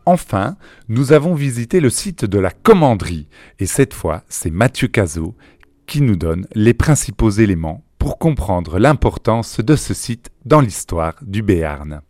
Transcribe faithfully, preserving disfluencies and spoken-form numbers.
Enfin, nous avons visité le site de la commanderie et cette fois, c'est Mathieu Cazot qui nous donne les principaux éléments pour comprendre l'importance de ce site dans l'histoire du Béarn.